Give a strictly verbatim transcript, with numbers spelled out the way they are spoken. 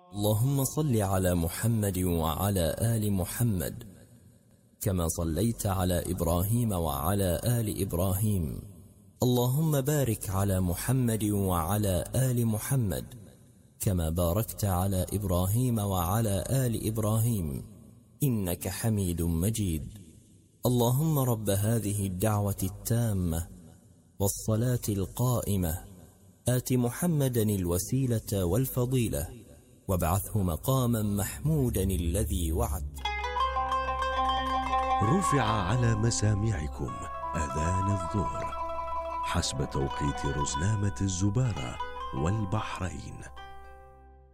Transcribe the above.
اللهم صل على محمد وعلى آل محمد كما صليت على إبراهيم وعلى آل إبراهيم. اللهم بارك على محمد وعلى آل محمد كما باركت على إبراهيم وعلى آل إبراهيم إنك حميد مجيد. اللهم رب هذه الدعوة التامة والصلاة القائمة آت محمدا الوسيلة والفضيلة وابعثه مقاما محمودا الذي وعد. رفع على مسامعكم أذان الظهر حسب توقيت رزنامة الزبارة والبحرين.